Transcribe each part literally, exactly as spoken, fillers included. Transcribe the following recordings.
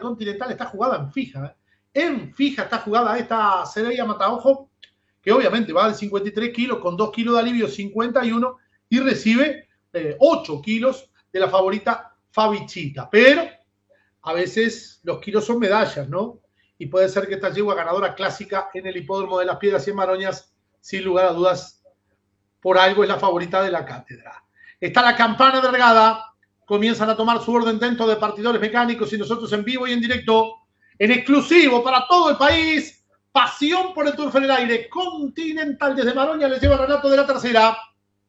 Continental está jugada en fija. ¿eh? En fija está jugada esta Sereia Mataojo, que obviamente va de cincuenta y tres kilos, con dos kilos de alivio, cincuenta y uno, y recibe eh, ocho kilos de la favorita Fabichita. Pero a veces los kilos son medallas, ¿no? Y puede ser que esta yegua ganadora clásica en el hipódromo de Las Piedras y en Maroñas, sin lugar a dudas, por algo es la favorita de la cátedra. Está la campana de regada, comienzan a tomar su orden dentro de partidores mecánicos y nosotros en vivo y en directo, en exclusivo para todo el país, pasión por el Turf en el aire, Continental desde Maroña, les lleva Renato de la tercera.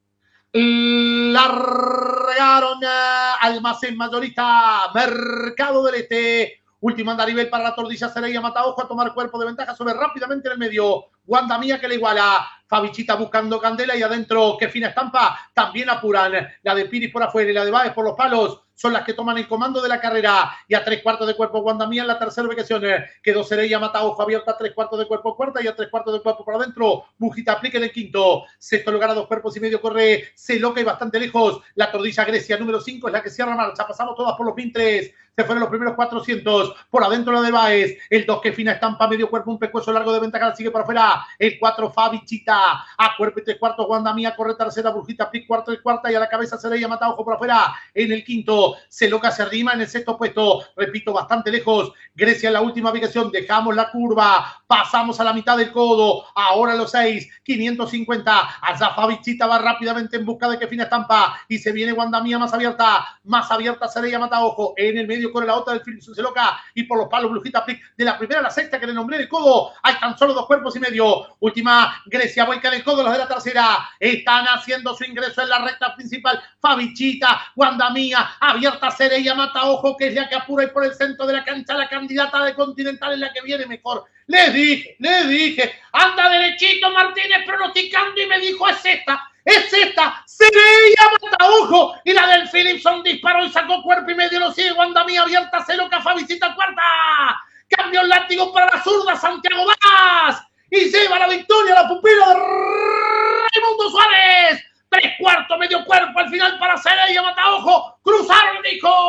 Largaron almacén mayorista, Mercado del Este. Último andarivel para la tordilla Sereia Mataojo a tomar cuerpo de ventaja sobre rápidamente en el medio. Wanda Mía que le iguala. Fabichita buscando candela y adentro, qué fina estampa, también apuran. La de Piris por afuera y la de Baez por los palos son las que toman el comando de la carrera. Y a tres cuartos de cuerpo Wanda Mía en la tercera ubicación. Quedó Sereia Mataojo abierta a tres cuartos de cuerpo cuarta y a tres cuartos de cuerpo por adentro. Bujita aplica en el quinto. Sexto lugar a dos cuerpos y medio corre Celoca y bastante lejos. La tordilla Grecia número cinco es la que cierra marcha. Pasamos todas por los pintres. Se fueron los primeros cuatrocientos. Por adentro la de Baez. El dos que fina estampa medio cuerpo. Un pescuezo largo de ventaja. Sigue para afuera. El cuatro Fabichita. A cuerpo y tres cuartos, Wanda Mía corre tercera, Brujita, Plic cuarto y cuarta y a la cabeza Sereia Mataojo por afuera. En el quinto, Celoca se arrima en el sexto puesto, repito, bastante lejos. Grecia en la última ubicación, dejamos la curva, pasamos a la mitad del codo, ahora los seis, quinientos cincuenta. Allá Fabichita va rápidamente en busca de que fina estampa y se viene Wanda Mía más abierta, más abierta Sereia Mataojo. En el medio corre la otra del Philipson Celoca y por los palos Brujita, Plic de la primera a la sexta que le nombré el codo. Hay tan solo dos cuerpos y medio. Última, Grecia vuelca en el codo, los de la tercera están haciendo su ingreso en la recta principal. Fabichita, Wanda Mía, abierta Sereia Mataojo, que es la que apura y por el centro de la cancha la candidata de Continental es la que viene mejor. Les dije, les dije, anda derechito Martínez pronosticando y me dijo es esta, es esta, Sereia Mataojo y la del Philipson disparó y sacó cuerpo y medio, lo sigue Wanda Mía abierta, Celoca, Fabichita cuarta, cambio el látigo para la zurda Santiago Vaz. Y lleva la victoria la pupila de Raimundo Suárez. Tres cuartos, medio cuerpo al final para Sereia Mataojo. Cruzaron,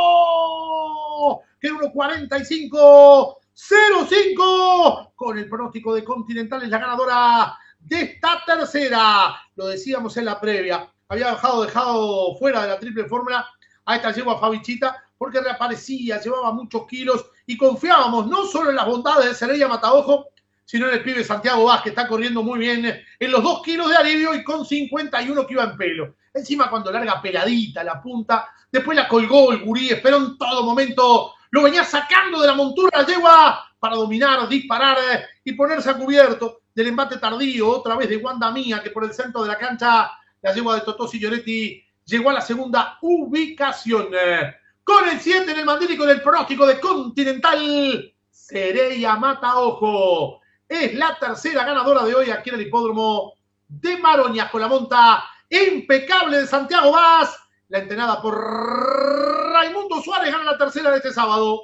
dijo. Que uno cuarenta y cinco cero cinco. Con el pronóstico de Continental es la ganadora de esta tercera. Lo decíamos en la previa. Había dejado, dejado fuera de la triple fórmula a esta yegua Fabichita porque reaparecía, llevaba muchos kilos y confiábamos no solo en las bondades de Sereia Mataojo, sino en el pibe Santiago Vaz, que está corriendo muy bien en los dos kilos de alivio y con cincuenta y uno que iba en pelo. Encima cuando larga peladita la punta, después la colgó el gurí, esperó en todo momento, lo venía sacando de la montura la yegua para dominar, disparar y ponerse a cubierto del embate tardío, otra vez de Wanda Mía, que por el centro de la cancha, la yegua de Totò Signoretti llegó a la segunda ubicación. Con el siete en el mandil y con el pronóstico de Continental, Sereia Mataojo es la tercera ganadora de hoy aquí en el hipódromo de Maroñas, con la monta impecable de Santiago Vaz. La entrenada por Raimundo Suárez gana la tercera de este sábado.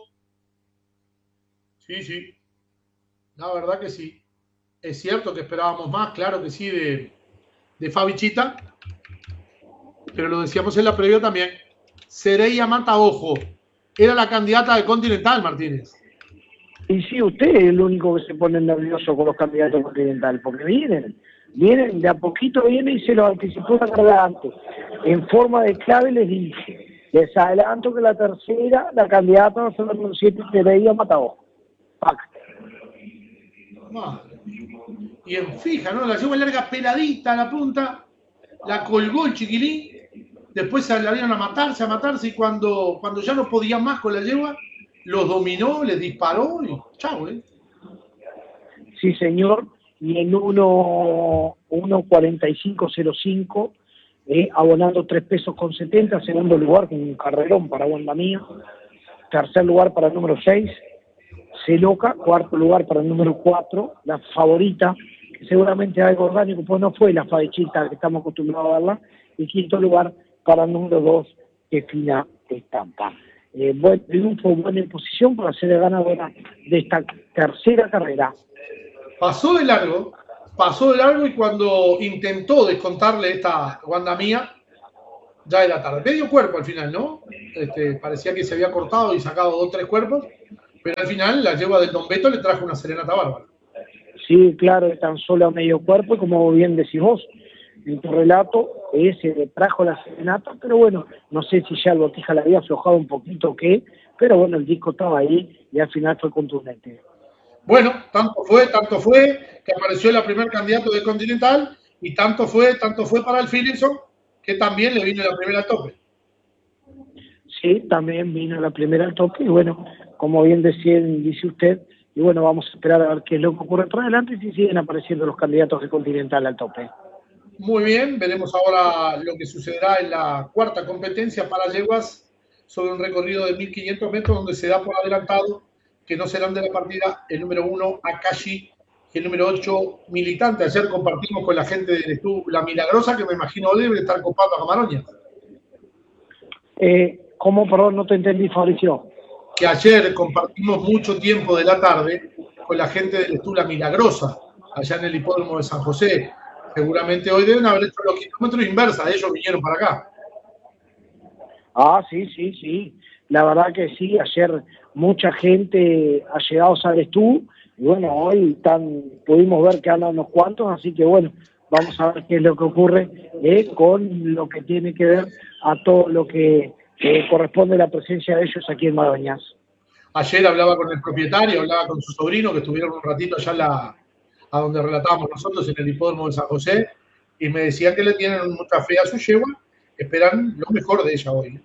Sí, sí. La verdad que sí. Es cierto que esperábamos más, claro que sí, de, de Fabichita. Pero lo decíamos en la previa también. Sereia Mataojo era la candidata de Continental, Martínez. Y sí, usted es el único que se pone nervioso con los candidatos continentales, porque vienen, vienen, de a poquito vienen y se los anticipó la carrera antes. En forma de clave les dije, les adelanto que la tercera, la candidata va a ser la número siete, Sereia Mataojo. Madre. Y en fija, ¿no? La lleva larga peladita a la punta, la colgó el chiquilín, después se la vieron a matarse, a matarse, y cuando, cuando ya no podían más con la yegua, los dominó, les disparó y chao, ¿eh? Sí, señor, y en uno cuarenta y cinco cero cinco, eh, abonando tres pesos con setenta, segundo lugar con un carrerón para Wanda Mía, tercer lugar para el número seis, Celoca, cuarto lugar para el número cuatro, la favorita, que seguramente algo orgánico, pues no fue la Fabichita que estamos acostumbrados a verla, y quinto lugar para el número dos, que fina estampa. Eh, buen triunfo, buena posición para ser la ganadora de esta tercera carrera. Pasó de largo, pasó de largo y cuando intentó descontarle esta Wanda Mía, ya era tarde. Medio cuerpo al final, ¿no? Este, parecía que se había cortado y sacado dos o tres cuerpos, pero al final la yegua del Don Beto le trajo una serenata bárbara. Sí, claro, tan solo a medio cuerpo, y como bien decís vos, en tu relato, ese le trajo la serenata, pero bueno, no sé si ya el Botija le había aflojado un poquito o qué, pero bueno, el disco estaba ahí y al final fue contundente. Bueno, tanto fue, tanto fue, que apareció el primer candidato de Continental, y tanto fue, tanto fue para el Philipson, que también le vino la primera al tope. Sí, también vino la primera al tope, y bueno, como bien decía, dice usted, y bueno, vamos a esperar a ver qué es lo que ocurre por adelante y si siguen apareciendo los candidatos de Continental al tope. Muy bien, veremos ahora lo que sucederá en la cuarta competencia para yeguas sobre un recorrido de mil quinientos metros, donde se da por adelantado que no serán de la partida el número uno, Akashi, y el número ocho, Militante. Ayer compartimos con la gente del Estú La Milagrosa, que me imagino debe estar copando a Camaroña. Eh, ¿Cómo, perdón, no te entendí, Fabricio? Que ayer compartimos mucho tiempo de la tarde con la gente del Estú La Milagrosa, allá en el hipódromo de San José. Seguramente hoy deben haber hecho los kilómetros inversa, ellos vinieron para acá. Ah, sí, sí, sí. La verdad que sí, ayer mucha gente ha llegado, sabes tú, y bueno, hoy tan, pudimos ver que andan unos cuantos, así que bueno, vamos a ver qué es lo que ocurre eh, con lo que tiene que ver a todo lo que eh, corresponde a la presencia de ellos aquí en Madoñas. Ayer hablaba con el propietario, hablaba con su sobrino, que estuvieron un ratito allá en la, a donde relatábamos nosotros, en el hipódromo de San José, y me decían que le tienen mucha fe a su yegua, esperan lo mejor de ella hoy.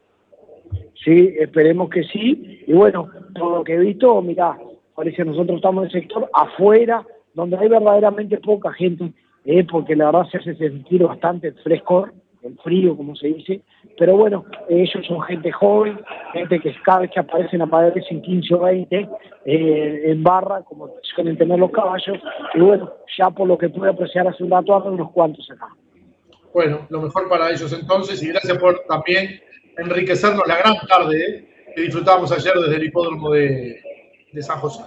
Sí, esperemos que sí, y bueno, todo lo que he visto, mirá, parece que nosotros estamos en el sector afuera, donde hay verdaderamente poca gente, eh, porque la verdad se hace sentir bastante frescor, el frío, como se dice, pero bueno, ellos son gente joven, gente que cada vez que aparecen aparecen quince o veinte eh, en barra, como suelen tener los caballos, y bueno, ya por lo que pude apreciar hace un rato, andan unos cuantos acá. Bueno, lo mejor para ellos entonces, y gracias por también enriquecernos la gran tarde ¿eh? que disfrutamos ayer desde el hipódromo de, de San José.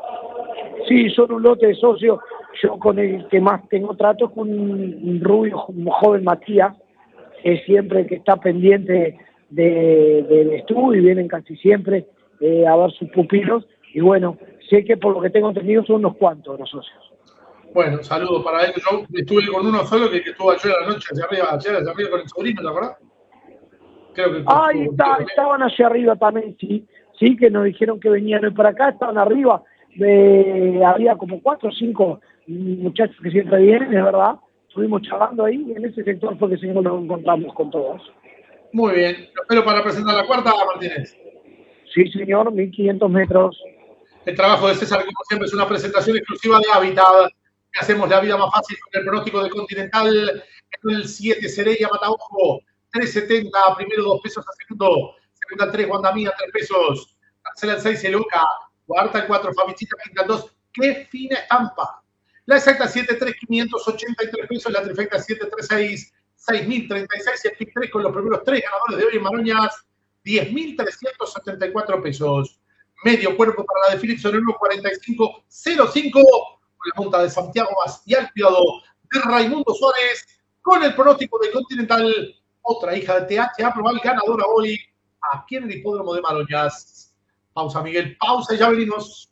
Sí, son un lote de socios. Yo con el que más tengo trato es con un rubio, un joven Matías, que es siempre que está pendiente de, del estudio y vienen casi siempre eh, a ver sus pupilos. Y bueno, sé que por lo que tengo entendido son unos cuantos los socios. Bueno, saludos para ellos. Yo estuve con uno solo que, que estuvo ayer a la noche, hacia arriba, ayer hacia arriba con el sobrino, ¿la verdad? Creo que ah, está, estaban allá arriba también, sí, sí, que nos dijeron que venían hoy para acá, estaban arriba, eh, había como cuatro o cinco muchachos que siempre vienen, es verdad, estuvimos charlando ahí, y en ese sector fue que sí nos encontramos con todos. Muy bien, lo espero para presentar la cuarta, Martínez. Sí, señor, mil quinientos metros. El trabajo de César, como siempre, es una presentación exclusiva de Hábitat, que hacemos la vida más fácil con el pronóstico de Continental, el siete, Sereia, Mataojo, tres setenta, primero dos pesos a segundo, segunda tres, Guandamía, tres pesos, tercera el seis, Eloca, cuarta el cuatro, Fabichita, quinta el dos, qué fina estampa. La exacta siete tres, quinientos ochenta y tres pesos, la trifecta siete tres seis, seis mil treinta y seis, y el pick tres con los primeros tres ganadores de hoy en Maroñas, diez mil trescientos setenta y cuatro pesos. Medio cuerpo para la de Philipson, el uno cuarenta y cinco cero cinco, con la punta de Santiago Bastial, cuidado de Raimundo Suárez, con el pronóstico de Continental. Otra hija de T H A probable ganadora hoy aquí en el hipódromo de Maroñas. Pausa, Miguel, pausa y ya venimos.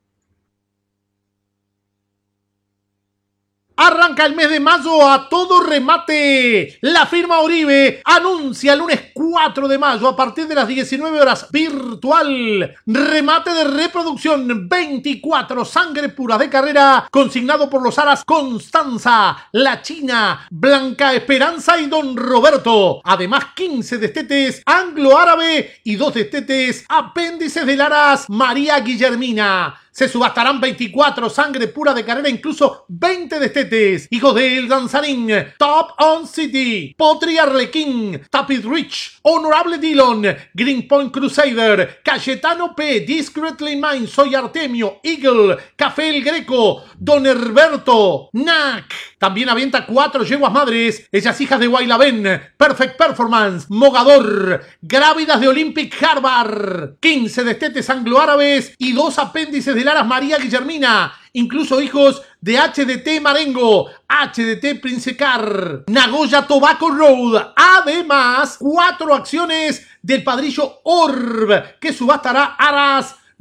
Arranca el mes de mayo a todo remate. La firma Oribe anuncia el lunes cuatro de mayo a partir de las diecinueve horas virtual. Remate de reproducción veinticuatro, sangre pura de carrera, consignado por los aras Constanza, La China, Blanca Esperanza y Don Roberto. Además, quince destetes anglo-árabe y dos destetes apéndices del aras María Guillermina. Se subastarán veinticuatro, sangre pura de carrera, incluso veinte destetes. Hijos de El Danzarín, Top On City, Potri Arlequín, Tapit Rich, Honorable Dillon, Green Point Crusader, Cayetano P, Discreetly Mine, Soy Artemio, Eagle, Café El Greco, Don Herberto, Nac. También avienta cuatro yeguas madres, ellas hijas de Guaylabén, Perfect Performance, Mogador, Grávidas de Olympic Harvard, quince destetes anglo-árabes y dos apéndices de Laras María Guillermina, incluso hijos de H D T Marengo, H D T Princecar, Nagoya Tobacco Road. Además, cuatro acciones del padrillo Orb, que subastará aras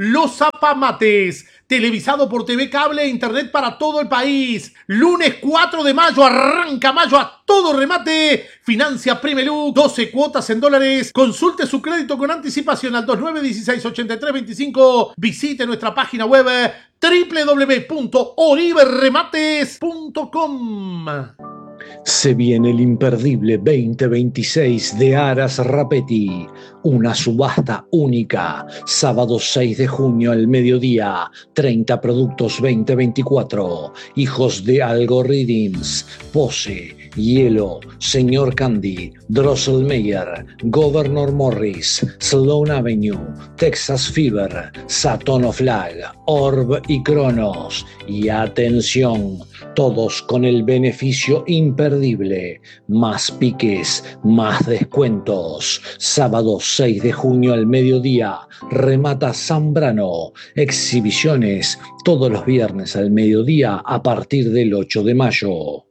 Los Zapamates, televisado por T V Cable e Internet para todo el país. Lunes cuatro de mayo, arranca mayo a todo remate. Financia Primelux, doce cuotas en dólares. Consulte su crédito con anticipación al veintinueve dieciséis ochenta y tres veinticinco. Visite nuestra página web doble u doble u doble u punto oribe remates punto com. Se viene el imperdible veinte veintiséis de Aras Rapetti, una subasta única, sábado seis de junio al mediodía, treinta productos veinte veinticuatro, hijos de Algorithms, Pose, Hielo, Señor Candy, Drosselmeyer, Governor Morris, Sloan Avenue, Texas Fever, Saturn Flag, Orb y Cronos. Y atención, todos con el beneficio imperdible, más piques, más descuentos. Sábado seis de junio al mediodía, remata Zambrano. Exhibiciones todos los viernes al mediodía a partir del ocho de mayo.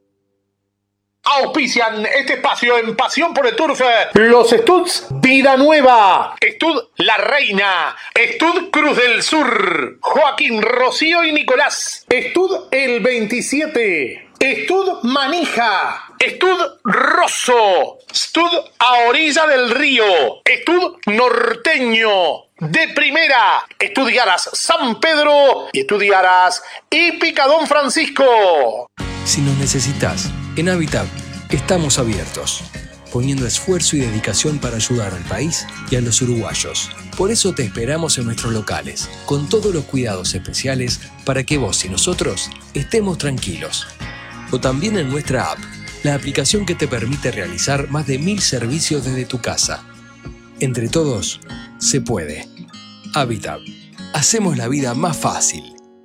Auspician este espacio en Pasión por el Turf. Los Studs Vida Nueva, Stud La Reina, Stud Cruz del Sur, Joaquín, Rocío y Nicolás, Stud El veintisiete, Stud Manija, Stud Rosso, Stud A Orilla del Río, Stud Norteño, de Primera, Estudiaras San Pedro y Estudiaras Hípica Don Francisco. Si nos necesitas, en Habitat estamos abiertos, poniendo esfuerzo y dedicación para ayudar al país y a los uruguayos. Por eso te esperamos en nuestros locales, con todos los cuidados especiales para que vos y nosotros estemos tranquilos. O también en nuestra app, la aplicación que te permite realizar más de mil servicios desde tu casa. Entre todos, se puede. Habitat. Hacemos la vida más fácil.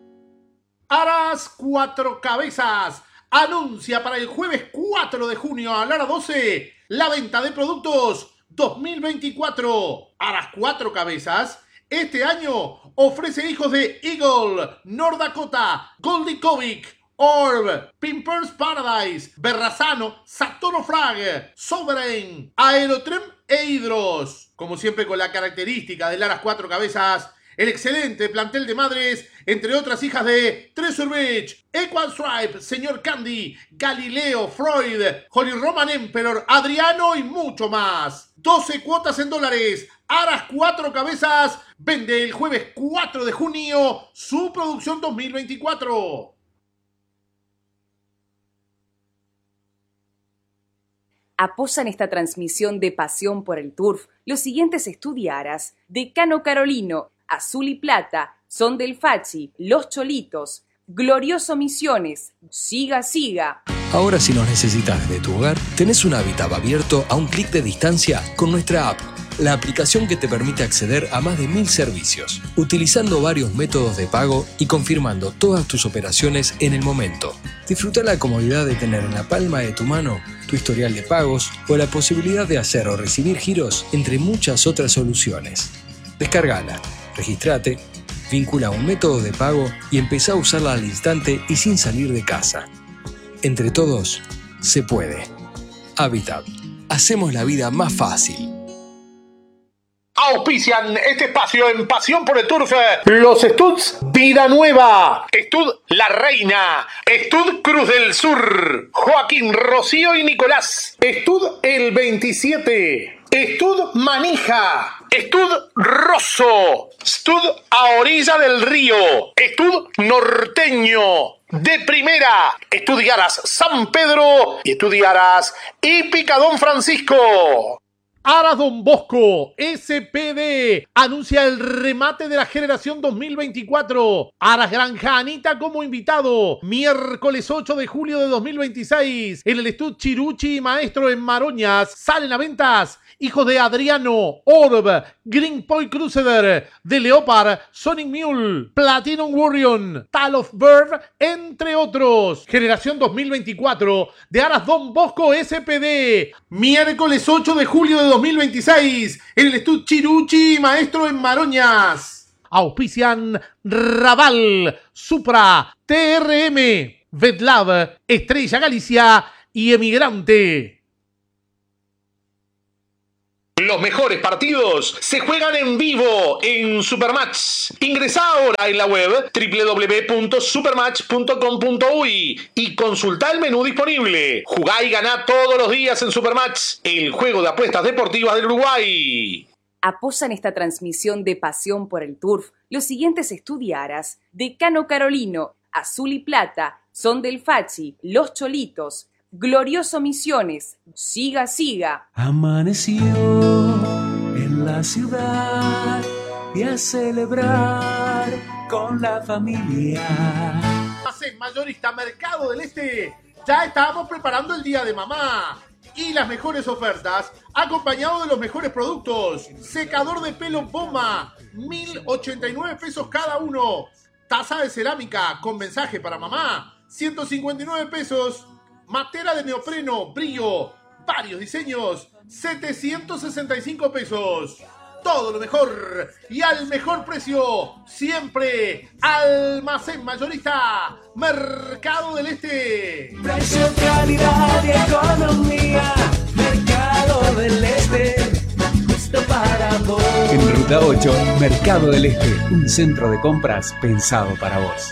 Aras Cuatro Cabezas anuncia para el jueves cuatro de junio a la hora doce la venta de productos dos mil veinticuatro. Aras Cuatro Cabezas este año ofrece hijos de Eagle, North Dakota, Goldie Kovic, Orb, Pimpers Paradise, Berrazano, Saturno Flag, Sovereign, Aerotrem e Hidros. Como siempre con la característica del Aras Cuatro Cabezas, el excelente plantel de madres, entre otras hijas de Treasure Beach, Equal Stripe, Señor Candy, Galileo, Freud, Holy Roman Emperor, Adriano y mucho más. doce cuotas en dólares. Aras Cuatro Cabezas vende el jueves cuatro de junio su producción dos mil veinticuatro. Apoyan esta transmisión de Pasión por el Turf los siguientes estudiaras: Decano Carolino, Azul y Plata, Son del Fachi, Los Cholitos, Glorioso Misiones, Siga Siga. Ahora si nos necesitas desde tu hogar, tenés un Habitat abierto a un clic de distancia con nuestra app, la aplicación que te permite acceder a más de mil servicios, utilizando varios métodos de pago y confirmando todas tus operaciones en el momento. Disfruta la comodidad de tener en la palma de tu mano tu historial de pagos o la posibilidad de hacer o recibir giros, entre muchas otras soluciones. Descárgala, registrate, vincula un método de pago y empezá a usarla al instante y sin salir de casa. Entre todos, se puede. Habitat. Hacemos la vida más fácil. Auspician este espacio en Pasión por el Turf. Los Studs Vida Nueva, Stud La Reina, Stud Cruz del Sur, Joaquín, Rocío y Nicolás, Stud El veintisiete, Stud Manija, Stud Rosso, Stud A Orilla del Río, Stud Norteño, de Primera, Estudiaras San Pedro y Estudiaras Hípica Don Francisco. Aras Don Bosco, S P D, anuncia el remate de la generación dos mil veinticuatro. Aras Granja Anita como invitado. Miércoles ocho de julio de dos mil veintiséis. En el Estud Chiruchi Maestro en Maroñas. Salen a ventas hijos de Adriano, Orb, Green Point Crusader, The Leopard, Sonic Mule, Platinum Warrior, Tal of Bird, entre otros. Generación dos mil veinticuatro de Aras Don Bosco S P D. Miércoles ocho de julio de dos mil veintiséis en el Estud Chiruchi Maestro en Maroñas. Auspician Raval, Supra, T R M, Vetlab, Estrella Galicia y Emigrante. Los mejores partidos se juegan en vivo en Supermatch. Ingresá ahora en la web doble u doble u doble u punto supermatch punto com punto uy y consultá el menú disponible. Jugá y ganá todos los días en Supermatch, el juego de apuestas deportivas del Uruguay. Apoyan esta transmisión de pasión por el turf los siguientes estudiaras: Decano Carolino, Azul y Plata, Son del Fachi, Los Cholitos, Glorioso Misiones, Siga Siga. Amaneció en la ciudad y a celebrar con la familia. En Mayorista Mercado del Este ya estábamos preparando el Día de Mamá y las mejores ofertas acompañado de los mejores productos. Secador de pelo Poma, mil ochenta y nueve pesos cada uno. Taza de cerámica con mensaje para mamá, ciento cincuenta y nueve pesos. Matera de neopreno, brillo, varios diseños, setecientos sesenta y cinco pesos. Todo lo mejor y al mejor precio. Siempre Almacén Mayorista Mercado del Este. Precio, calidad y economía. Mercado del Este. Justo para vos. En Ruta ocho, Mercado del Este. Un centro de compras pensado para vos.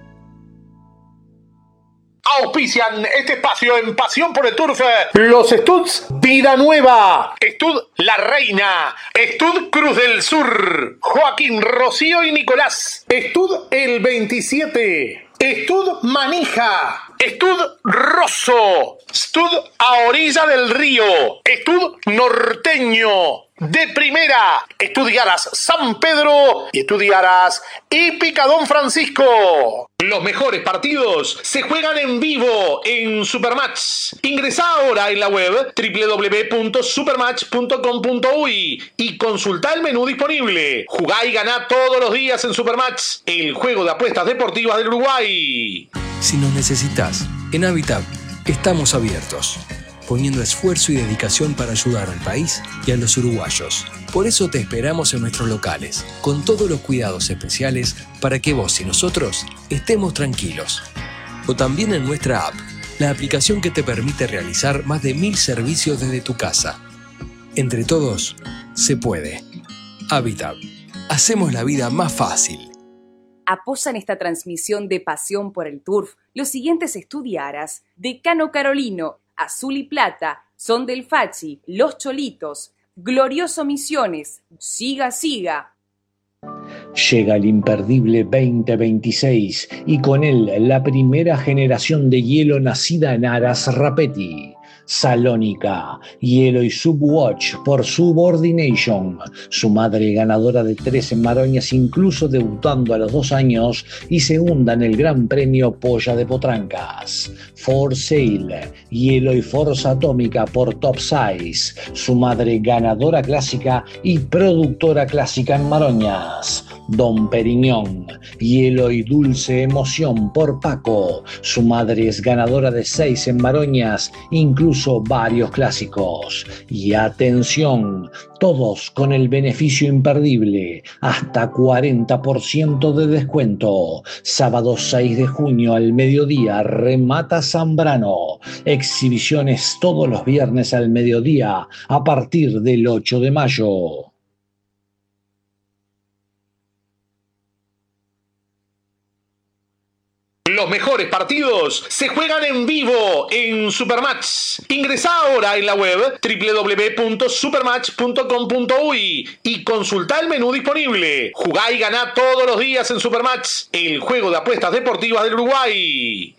Auspician este espacio en Pasión por el Turf. Los Studs Vida Nueva, Stud La Reina, Stud Cruz del Sur, Joaquín, Rocío y Nicolás, Stud El veintisiete, Stud Manija, Stud Rosso, Stud A Orilla del Río, Stud Norteño, de Primera, Estudiaras San Pedro y Estudiaras y Picadón Francisco. Los mejores partidos se juegan en vivo en Supermatch. Ingresá ahora en la web doble u doble u doble u punto supermatch punto com punto uy y consultá el menú disponible. Jugá y ganá todos los días en Supermatch, el juego de apuestas deportivas del Uruguay. Si nos necesitas, en Habitat estamos abiertos, poniendo esfuerzo y dedicación para ayudar al país y a los uruguayos. Por eso te esperamos en nuestros locales, con todos los cuidados especiales para que vos y nosotros estemos tranquilos. O también en nuestra app, la aplicación que te permite realizar más de mil servicios desde tu casa. Entre todos, se puede. Habitat. Hacemos la vida más fácil. Apoyan esta transmisión de pasión por el turf los siguientes estudiaras: Decano Carolino, Azul y Plata, Son del Fachi, Los Cholitos, Glorioso Misiones, Siga Siga. Llega el imperdible veinte veintiséis y con él la primera generación de hielo nacida en Aras Rapetti. Salónica, hielo y Subwatch por Subordination. Su madre ganadora de tres en Maroñas, incluso debutando a los dos años, y segunda en el Gran Premio Polla de Potrancas. For Sale, hielo y Forza Atómica por Top Size. Su madre ganadora clásica y productora clásica en Maroñas. Don Periñón, hielo y Dulce Emoción por Paco. Su madre es ganadora de seis en Maroñas, incluso varios clásicos. Y atención, todos con el beneficio imperdible, hasta cuarenta por ciento de descuento. Sábado seis de junio al mediodía, remata Zambrano. Exhibiciones todos los viernes al mediodía a partir del ocho de mayo. Los mejores partidos se juegan en vivo en Supermatch. Ingresá ahora en la web doble u doble u doble u punto supermatch punto com punto uy y consultá el menú disponible. Jugá y ganá todos los días en Supermatch, el juego de apuestas deportivas del Uruguay.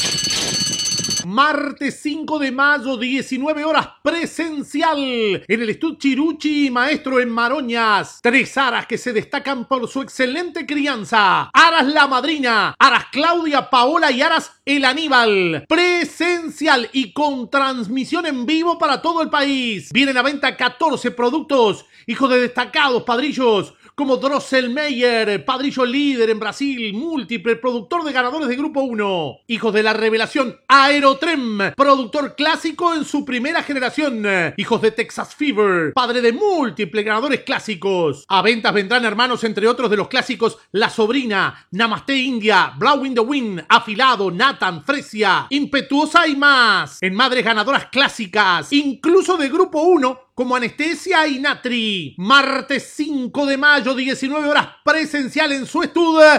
Martes cinco de mayo, diecinueve horas, presencial en el Estud Chiruchi, maestro en Maroñas. Tres aras que se destacan por su excelente crianza: Aras La Madrina, Aras Claudia Paola y Aras El Aníbal. Presencial y con transmisión en vivo para todo el país. Vienen a venta catorce productos, hijos de destacados padrillos como Drosselmeyer, padrillo líder en Brasil, múltiple productor de ganadores de Grupo uno. Hijos de la revelación Aerotrem, productor clásico en su primera generación. Hijos de Texas Fever, padre de múltiples ganadores clásicos. A ventas vendrán hermanos entre otros de los clásicos La Sobrina, Namaste India, Blow in the Wind, Afilado, Nathan, Fresia, Impetuosa y más. En madres ganadoras clásicas, incluso de Grupo uno, como Anestesia y Natri. Martes cinco de mayo, diecinueve horas, presencial en su estudio